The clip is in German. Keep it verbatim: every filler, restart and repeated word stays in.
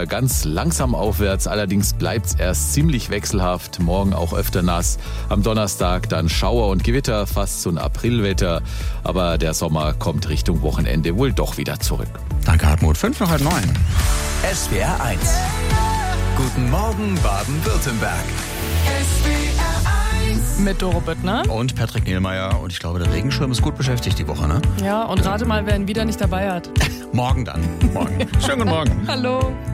wieder ganz langsam aufwärts. Allerdings bleibt es erst ziemlich wechselhaft. Morgen auch öfter nass. Am Donnerstag dann Schauer und Gewitter, fast so ein Aprilwetter. Aber der Sommer kommt Richtung Wochenende wohl doch wieder zurück. Danke, Hartmut. Fünf nach halb neun. S W R eins. Guten Morgen, Baden-Württemberg. S W R eins. Mit Doro Büttner. Und Patrick Nielmeier. Und ich glaube, der Regenschirm ist gut beschäftigt die Woche, ne? Ja, und rate mal, wer ihn wieder nicht dabei hat. Morgen dann. Morgen. Schönen guten Morgen. Hallo.